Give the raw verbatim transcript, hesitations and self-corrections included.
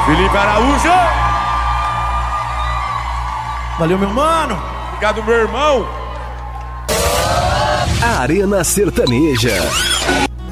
Felipe Araújo. Valeu, meu mano. Obrigado, meu irmão. Arena Sertaneja.